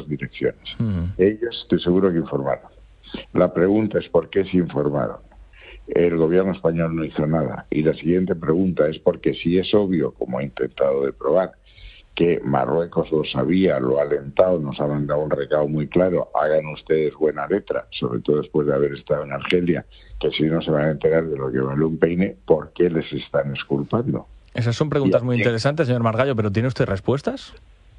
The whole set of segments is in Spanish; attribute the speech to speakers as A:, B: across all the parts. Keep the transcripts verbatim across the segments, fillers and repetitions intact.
A: dos direcciones. Uh-huh. Ellos, estoy seguro que informaron. La pregunta es ¿por qué se informaron? El gobierno español no hizo nada. Y la siguiente pregunta es porque si es obvio, como ha intentado de probar, que Marruecos lo sabía, lo ha alentado, nos ha mandado un recado muy claro, hagan ustedes buena letra, sobre todo después de haber estado en Argelia, que si no se van a enterar de lo que vale un peine, ¿por qué les están exculpando?
B: Esas son preguntas muy interesantes, señor Margallo, pero ¿tiene usted respuestas?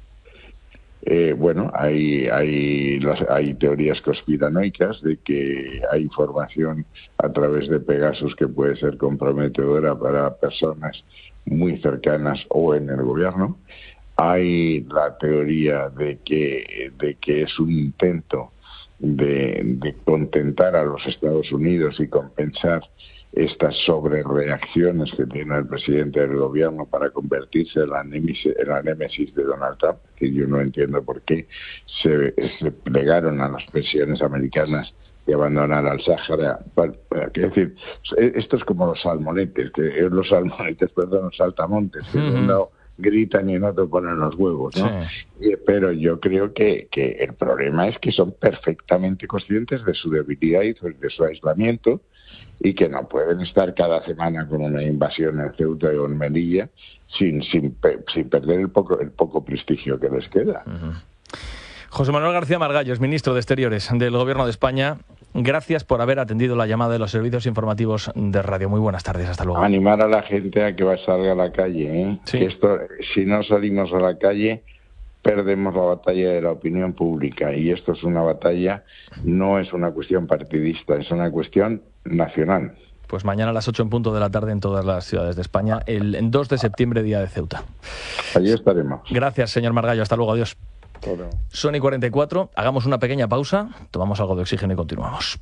A: Eh, bueno, hay, hay, las, hay teorías conspiranoicas de que hay información a través de Pegasus que puede ser comprometedora para personas muy cercanas o en el gobierno. Hay la teoría de que, de que es un intento de, de contentar a los Estados Unidos y compensar estas sobrereacciones que tiene el presidente del gobierno para convertirse en la némesis, en la némesis de Donald Trump, que yo no entiendo por qué se, se plegaron a las presiones americanas de abandonar al Sáhara. Es decir, esto es como los salmonetes, que los salmonetes, perdón, los saltamontes, que uh-huh. en un lado gritan y en otro ponen los huevos, ¿no? Sí. Pero yo creo que, que el problema es que son perfectamente conscientes de su debilidad y de su aislamiento, y que no pueden estar cada semana con una invasión en Ceuta o en Melilla sin, sin, sin perder el poco, el poco prestigio que les queda.
B: Uh-huh. José Manuel García Margallo es ministro de Exteriores del Gobierno de España. Gracias por haber atendido la llamada de los servicios informativos de radio. Muy buenas tardes, hasta luego.
A: Animar a la gente a que salga a la calle, ¿eh? Sí. Que esto, si no salimos a la calle, perdemos la batalla de la opinión pública, y esto es una batalla, no es una cuestión partidista, es una cuestión nacional.
B: Pues mañana a las ocho en punto de la tarde en todas las ciudades de España, el dos de septiembre, día de Ceuta.
A: Allí estaremos.
B: Gracias, señor Margallo. Hasta luego. Adiós. Todo. Son y cuarenta y cuatro. Hagamos una pequeña pausa, tomamos algo de oxígeno y continuamos.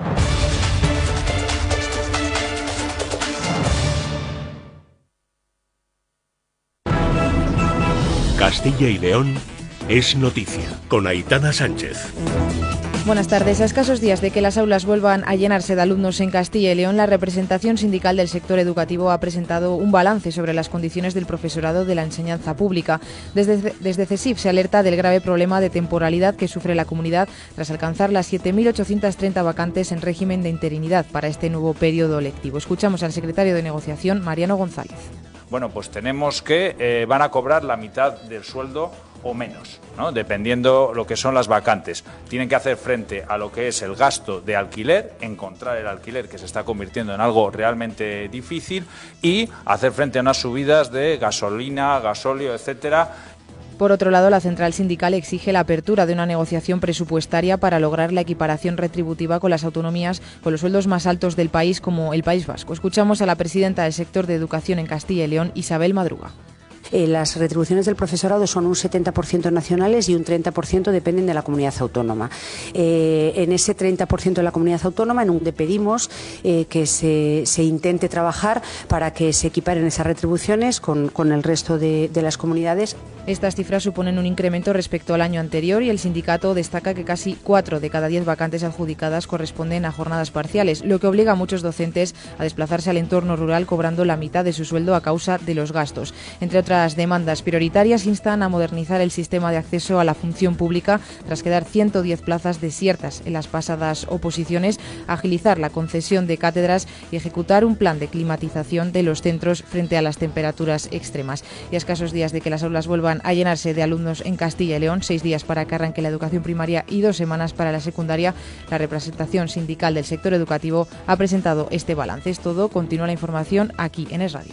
C: Castilla y León es noticia, con Aitana Sánchez.
D: Buenas tardes. A escasos días de que las aulas vuelvan a llenarse de alumnos en Castilla y León, la representación sindical del sector educativo ha presentado un balance sobre las condiciones del profesorado de la enseñanza pública. Desde, desde CESIF se alerta del grave problema de temporalidad que sufre la comunidad tras alcanzar las siete mil ochocientas treinta vacantes en régimen de interinidad para este nuevo periodo lectivo. Escuchamos al secretario de negociación, Mariano González.
E: Bueno, pues tenemos que eh, van a cobrar la mitad del sueldo o menos, ¿no? Dependiendo lo que son las vacantes. Tienen que hacer frente a lo que es el gasto de alquiler, encontrar el alquiler, que se está convirtiendo en algo realmente difícil, y hacer frente a unas subidas de gasolina, gasóleo, etcétera.
D: Por otro lado, la central sindical exige la apertura de una negociación presupuestaria para lograr la equiparación retributiva con las autonomías con los sueldos más altos del país, como el País Vasco. Escuchamos a la presidenta del sector de educación en Castilla y León, Isabel Madruga.
F: Eh, las retribuciones del profesorado son un setenta por ciento nacionales y un treinta por ciento dependen de la comunidad autónoma. Eh, en ese treinta por ciento de la comunidad autónoma, en donde pedimos eh, que se, se intente trabajar para que se equiparen esas retribuciones con, con el resto de, de las comunidades.
D: Estas cifras suponen un incremento respecto al año anterior, y el sindicato destaca que casi cuatro de cada diez vacantes adjudicadas corresponden a jornadas parciales, lo que obliga a muchos docentes a desplazarse al entorno rural cobrando la mitad de su sueldo a causa de los gastos. Entre otras Las demandas prioritarias instan a modernizar el sistema de acceso a la función pública tras quedar ciento diez plazas desiertas en las pasadas oposiciones, agilizar la concesión de cátedras y ejecutar un plan de climatización de los centros frente a las temperaturas extremas. Y a escasos días de que las aulas vuelvan a llenarse de alumnos en Castilla y León, seis días para que arranque la educación primaria y dos semanas para la secundaria, la representación sindical del sector educativo ha presentado este balance. Es todo. Continúa la información aquí en Es Radio.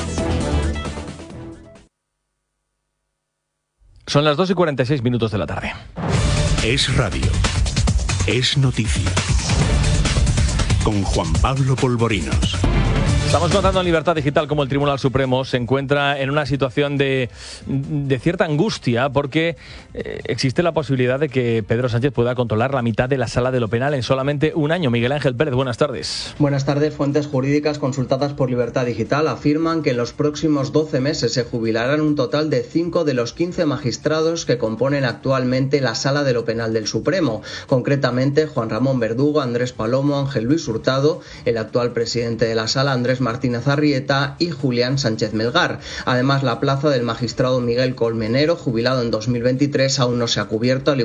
B: Son las dos y cuarenta y seis minutos de la tarde.
C: Es Radio. Es noticia. Con Juan Pablo Polvorinos.
B: Estamos contando en Libertad Digital cómo el Tribunal Supremo se encuentra en una situación de, de cierta angustia, porque eh, existe la posibilidad de que Pedro Sánchez pueda controlar la mitad de la sala de lo penal en solamente un año. Miguel Ángel Pérez, buenas tardes.
G: Buenas tardes. Fuentes jurídicas consultadas por Libertad Digital afirman que en los próximos doce meses se jubilarán un total de cinco de los quince magistrados que componen actualmente la sala de lo penal del Supremo. Concretamente, Juan Ramón Verdugo, Andrés Palomo, Ángel Luis Hurtado, el actual presidente de la sala, Andrés Martínez Arrieta, y Julián Sánchez Melgar. Además, la plaza del magistrado Miguel Colmenero, jubilado en dos mil veintitrés, aún no se ha cubierto, al